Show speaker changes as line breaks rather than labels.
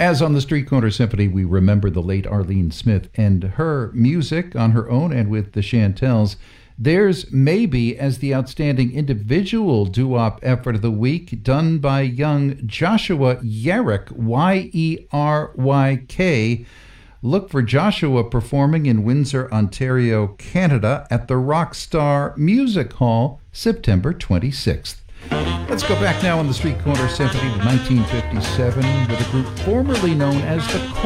As on the Street Corner Symphony, we remember the late Arlene Smith and her music on her own and with the Chantels. There's Maybe as the outstanding individual doo-wop effort of the week, done by young Joshua Yerryk, Yerryk. Look for Joshua performing in Windsor, Ontario, Canada at the Rockstar Music Hall, September 26th. Let's go back now on the Street Corner Symphony to 1957 with a group formerly known as the